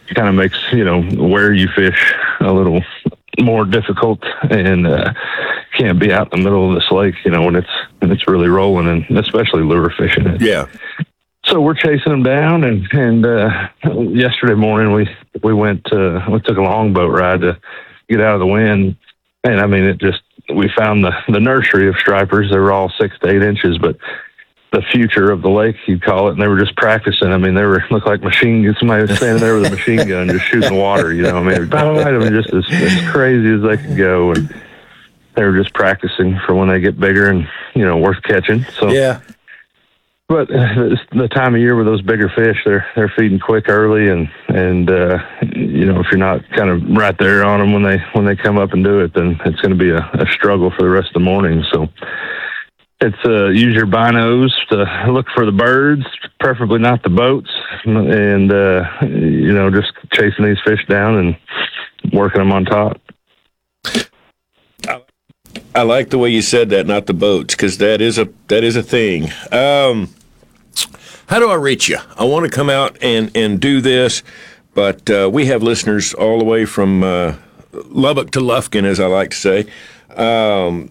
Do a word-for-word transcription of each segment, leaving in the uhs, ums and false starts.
kind of makes, you know, where you fish a little more difficult, and uh, can't be out in the middle of this lake, you know, when it's when it's really rolling, and especially lure fishing it. Yeah. So we're chasing them down, and and uh, yesterday morning we we went uh, we took a longboat ride to get out of the wind, and I mean it just we found the the nursery of stripers. They were all six to eight inches, but the future of the lake, you'd call it, and they were just practicing. I mean, they were looked like machine guns. Somebody was standing there with a machine gun just shooting water, you know. I mean, I mean just as, as crazy as they could go, and they were just practicing for when they get bigger and, you know, worth catching. So yeah. But it's the time of year with those bigger fish, they're they're feeding quick early, and and uh, you know, if you're not kind of right there on them when they when they come up and do it, then it's going to be a, a struggle for the rest of the morning. So it's uh, use your binos to look for the birds, preferably not the boats, and uh, you know, just chasing these fish down and working them on top. I like the way you said that, not the boats, because that is a that is a thing. Um, how do I reach you? I want to come out and, and do this, but uh, we have listeners all the way from uh, Lubbock to Lufkin, as I like to say. Um,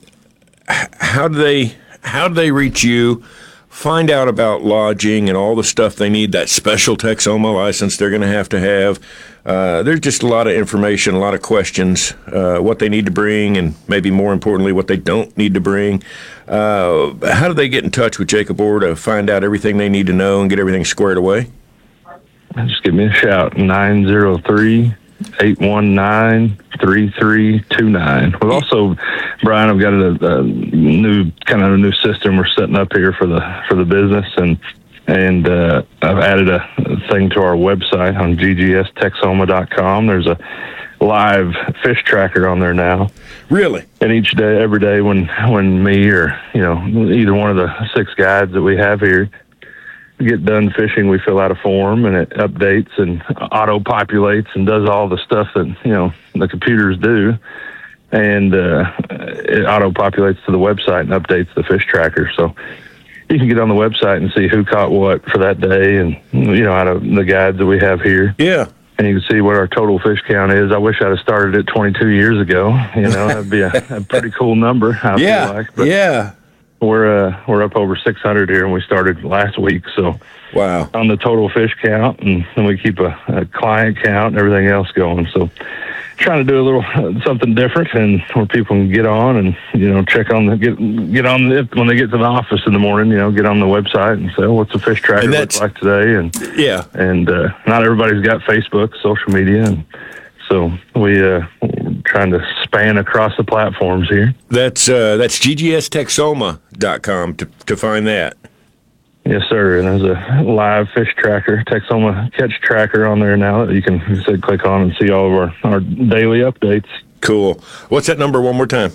how do they how do they reach you? Find out about lodging and all the stuff they need, that special Texoma license they're going to have to have. Uh, there's just a lot of information, a lot of questions, uh, what they need to bring, and maybe more importantly, what they don't need to bring. Uh, how do they get in touch with Jacob Orr to find out everything they need to know and get everything squared away? Just give me a shout, nine zero three, eight one nine, three three two nine. We've also, Brian, I've got a, a new kind of a new system we're setting up here for the for the business, and and uh, I've added a, a thing to our website on G G S Texoma dot com. There's a live fish tracker on there now. Really? And each day, every day, when when me or you know either one of the six guides that we have here get done fishing, we fill out a form, and it updates and auto populates and does all the stuff that you know the computers do, and uh, it auto populates to the website and updates the fish tracker. So you can get on the website and see who caught what for that day, and you know out of the guides that we have here. Yeah. And you can see what our total fish count is. I wish I'd have started it twenty-two years ago. You know, that'd be a, a pretty cool number. I yeah. feel like. But yeah. We're uh, we're up over six hundred here, and we started last week. So, wow, on the total fish count, and then we keep a, a client count and everything else going. So, trying to do a little uh, something different, and where people can get on and you know check on the get get on the, when they get to the office in the morning. You know, get on the website and say, oh, "What's the fish tracker look like today?" And yeah, and uh, not everybody's got Facebook, social media, and so we uh, we're trying to span across the platforms here. That's uh, that's G G S Texoma dot com to to find that. Yes, sir. And there's a live fish tracker, Texoma catch tracker on there now that you can you said click on and see all of our, our daily updates. Cool. What's that number one more time?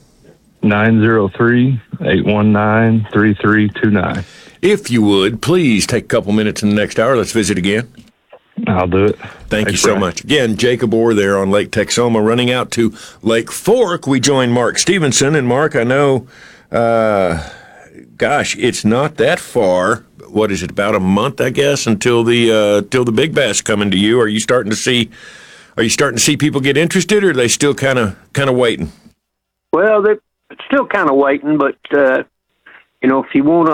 nine zero three, eight one nine, three three two nine. If you would, please take a couple minutes in the next hour. Let's visit again. I'll do it. Thank Thanks, you so Brian. much. Again, Jacob Orr there on Lake Texoma. Running out to Lake Fork, we join Mark Stevenson. And Mark, I know, uh, gosh, it's not that far. What is it, about a month, I guess, until the uh, till the big bass coming to you? Are you starting to see? Are you starting to see people get interested, or are they still kind of kind of waiting? Well, they're still kind of waiting, but uh, you know, if you want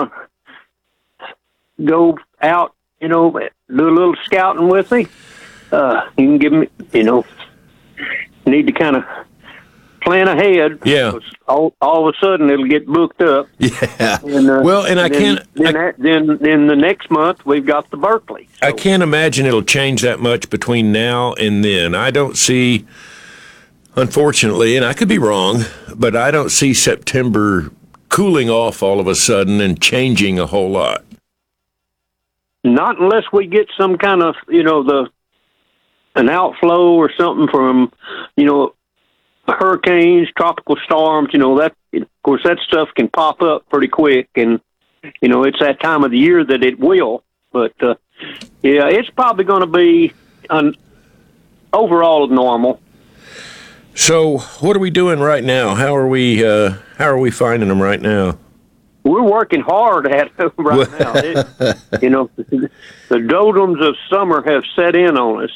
to go out, you know, do a little scouting with me, uh, you can give me, you know, need to kind of plan ahead. Yeah. All, all of a sudden, it'll get booked up. Yeah. And, uh, well, and I then, can't. Then, I, that, then, then the next month, we've got the Berkeley. So. I can't imagine it'll change that much between now and then. I don't see, unfortunately, and I could be wrong, but I don't see September cooling off all of a sudden and changing a whole lot. Not unless we get some kind of, you know, the an outflow or something from, you know, hurricanes, tropical storms. You know, that, of course, that stuff can pop up pretty quick, and you know, it's that time of the year that it will. But uh, yeah, it's probably going to be an overall normal. So, what are we doing right now? How are we? Uh, how are we finding them right now? We're working hard at it right now. It, you know, the doldrums of summer have set in on us.